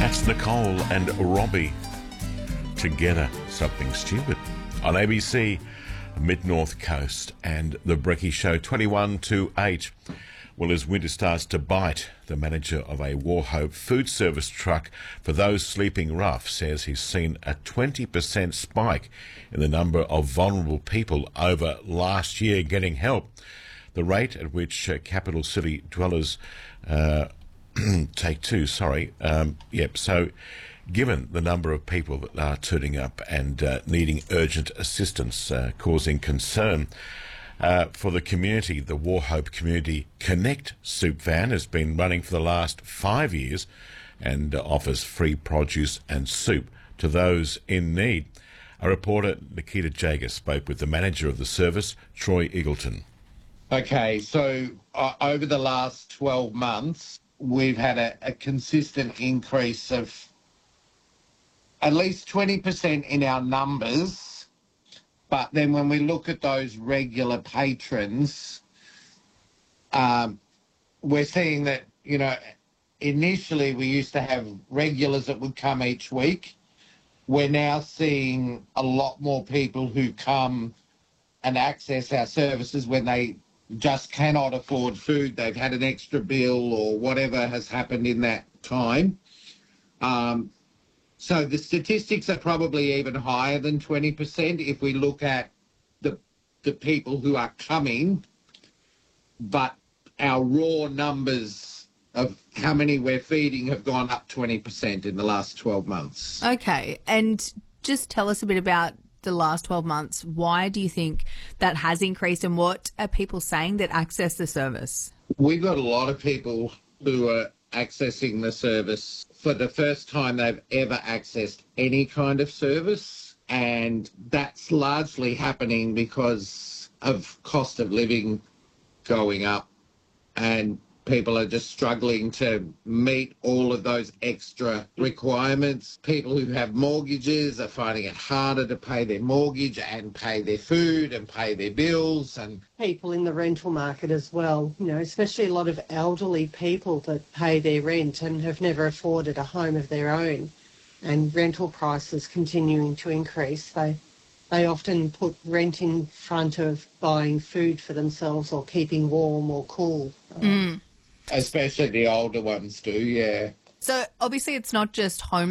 That's Nicole and Robbie together, Something Stupid, on ABC, Mid-North Coast, and the Brekkie Show, 21 to 8. Well, as winter starts to bite, the manager of a Wauchope food service truck for those sleeping rough says he's seen a 20% spike in the number of vulnerable people over last year getting help. The rate at which capital city dwellers so given the number of people that are turning up and needing urgent assistance, causing concern for the community, the Wauchope Community Connect soup van has been running for the last 5 years and offers free produce and soup to those in need. Our reporter Nikita Jager spoke with the manager of the service, Troy Eagleton. Okay, so over the last 12 months, we've had a consistent increase of at least 20% in our numbers. But then when we look at those regular patrons, we're seeing that, initially we used to have regulars that would come each week. We're now seeing a lot more people who come and access our services when they just cannot afford food. They've had an extra bill or whatever has happened in that time. So the statistics are probably even higher than 20% if we look at the people who are coming, but our raw numbers of how many we're feeding have gone up 20% in the last 12 months. Okay, and just tell us a bit about the last 12 months. Why do you think that has increased, and what are people saying that access the service? We've got a lot of people who are accessing the service for the first time they've ever accessed any kind of service, and that's largely happening because of cost of living going up, and people are just struggling to meet all of those extra requirements. People who have mortgages are finding it harder to pay their mortgage and pay their food and pay their bills. And people in the rental market as well, especially a lot of elderly people that pay their rent and have never afforded a home of their own, and rental prices continuing to increase. They often put rent in front of buying food for themselves or keeping warm or cool. Especially the older ones do, yeah. So obviously it's not just home